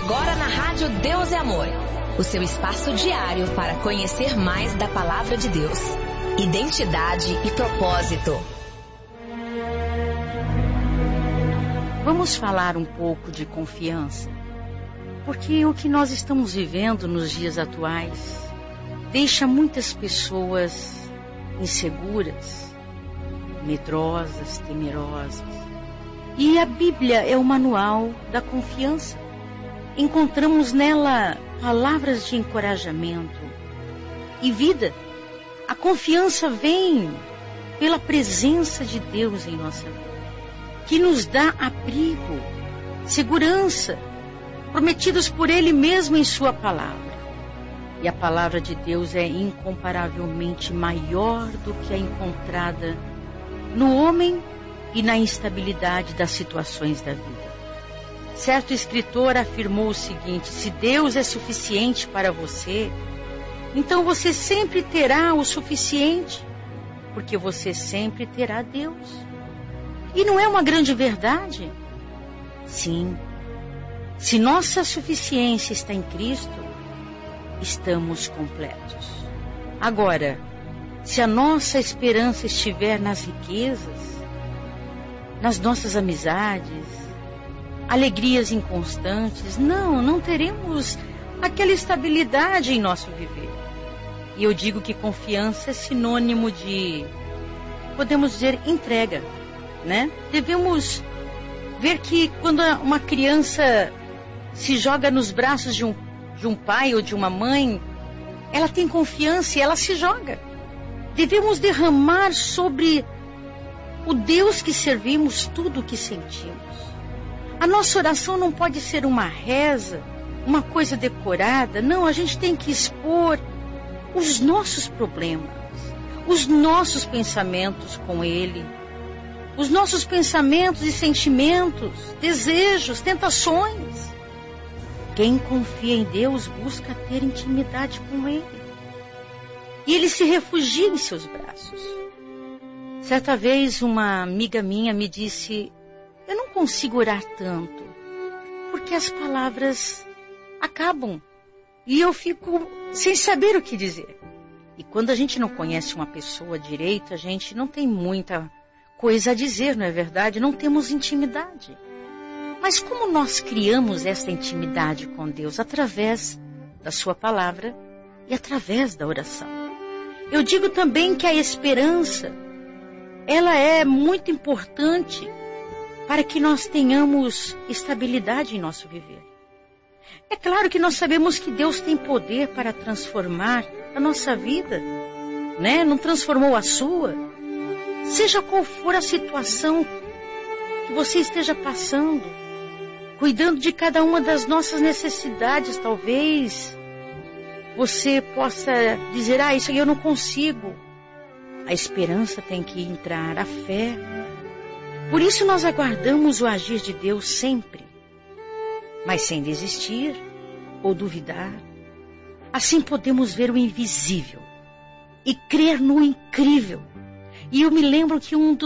Agora na Rádio Deus é Amor, o seu espaço diário para conhecer mais da Palavra de Deus, identidade e propósito. Vamos falar um pouco de confiança, porque o que nós estamos vivendo nos dias atuais deixa muitas pessoas inseguras, medrosas, temerosas. E a Bíblia é o manual da confiança. Encontramos nela palavras de encorajamento e vida. A confiança vem pela presença de Deus em nossa vida, que nos dá abrigo, segurança, prometidos por Ele mesmo em Sua palavra. E a palavra de Deus é incomparavelmente maior do que a encontrada no homem e na instabilidade das situações da vida. Certo escritor afirmou o seguinte: se Deus é suficiente para você, então você sempre terá o suficiente, porque você sempre terá Deus. E não é uma grande verdade? Sim. Se nossa suficiência está em Cristo, estamos completos. Agora, se a nossa esperança estiver nas riquezas, nas nossas amizades, alegrias inconstantes, não teremos aquela estabilidade em nosso viver. E eu digo que confiança é sinônimo de, podemos dizer, entrega, né? Devemos ver que quando uma criança se joga nos braços de um pai ou de uma mãe, ela tem confiança e ela se joga. Devemos derramar sobre o Deus que servimos tudo o que sentimos. A nossa oração não pode ser uma reza, uma coisa decorada. Não, a gente tem que expor os nossos problemas, os nossos pensamentos com Ele, os nossos pensamentos e sentimentos, desejos, tentações. Quem confia em Deus busca ter intimidade com Ele. E Ele se refugia em seus braços. Certa vez uma amiga minha me disse: eu não consigo orar tanto, porque as palavras acabam e eu fico sem saber o que dizer. E quando a gente não conhece uma pessoa direito, a gente não tem muita coisa a dizer, não é verdade? Não temos intimidade. Mas como nós criamos essa intimidade com Deus? Através da sua palavra e através da oração. Eu digo também que a esperança, ela é muito importante para que nós tenhamos estabilidade em nosso viver. É claro que nós sabemos que Deus tem poder para transformar a nossa vida, né? Não transformou a sua? Seja qual for a situação que você esteja passando, cuidando de cada uma das nossas necessidades, talvez você possa dizer: isso aí eu não consigo. A esperança tem que entrar, a fé. Por isso nós aguardamos o agir de Deus sempre, mas sem desistir ou duvidar. Assim podemos ver o invisível e crer no incrível. E eu me lembro que um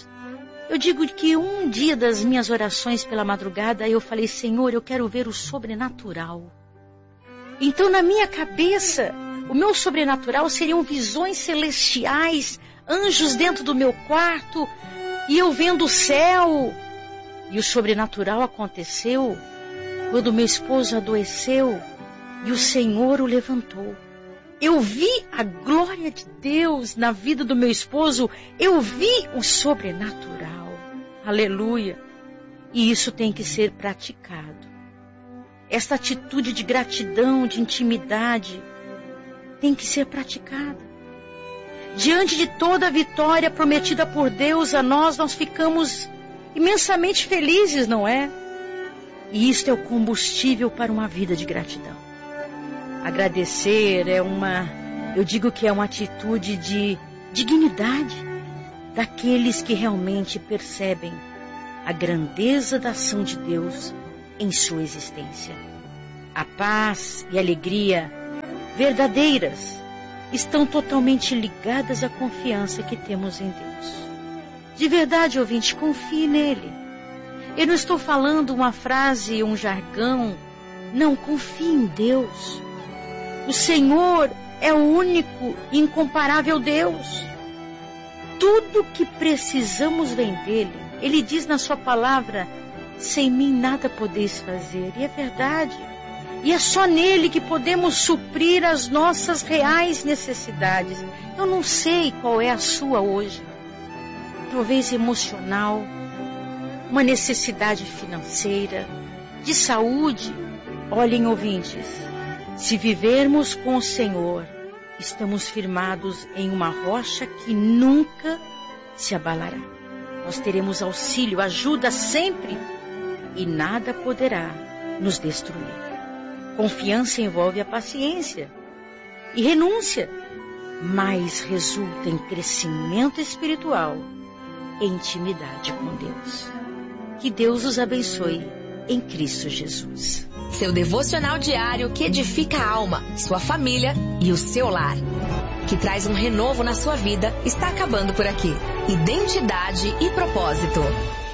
dia das minhas orações pela madrugada, eu falei: Senhor, eu quero ver o sobrenatural. Então na minha cabeça, o meu sobrenatural seriam visões celestiais, anjos dentro do meu quarto, e eu vendo o céu. E o sobrenatural aconteceu quando meu esposo adoeceu e o Senhor o levantou. Eu vi a glória de Deus na vida do meu esposo. Eu vi o sobrenatural. Aleluia. E isso tem que ser praticado. Esta atitude de gratidão, de intimidade, tem que ser praticada. Diante de toda a vitória prometida por Deus a nós ficamos imensamente felizes, não é? E isto é o combustível para uma vida de gratidão. Agradecer eu digo que é uma atitude de dignidade daqueles que realmente percebem a grandeza da ação de Deus em sua existência. A paz e a alegria verdadeiras estão totalmente ligadas à confiança que temos em Deus. De verdade, ouvinte, confie nele. Eu não estou falando uma frase, um jargão Não, confie em Deus. O Senhor é o único e incomparável Deus. Tudo que precisamos vem dele. Ele diz na sua palavra: sem mim nada podeis fazer. E é verdade. E é só nele que podemos suprir as nossas reais necessidades. Eu não sei qual é a sua hoje. Talvez emocional, uma necessidade financeira, de saúde. Olhem, ouvintes, se vivermos com o Senhor, estamos firmados em uma rocha que nunca se abalará. Nós teremos auxílio, ajuda sempre, e nada poderá nos destruir. Confiança envolve a paciência e renúncia, mas resulta em crescimento espiritual e intimidade com Deus. Que Deus os abençoe em Cristo Jesus. Seu devocional diário que edifica a alma, sua família e o seu lar. Que traz um renovo na sua vida, está acabando por aqui. Identidade e propósito.